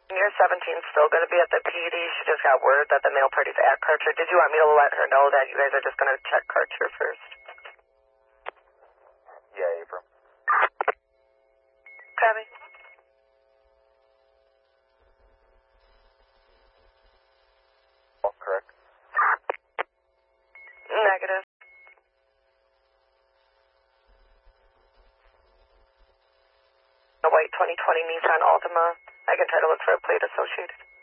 Your 17's still going to be at the PD. She just got word that the mail party's at Karcher. Did you want me to let her know that you guys are just going to check Karcher first? Yeah, Abram. Copy. Oh, correct. Negative. A white 2020 Nissan Altima. I can try to look for a plate associated.